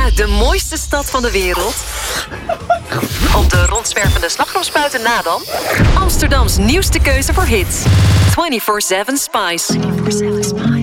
uit de mooiste stad van de wereld? Op de rondzwervende slagroomspuiten na dan? Amsterdams nieuwste keuze voor hits. 24/7 Spice.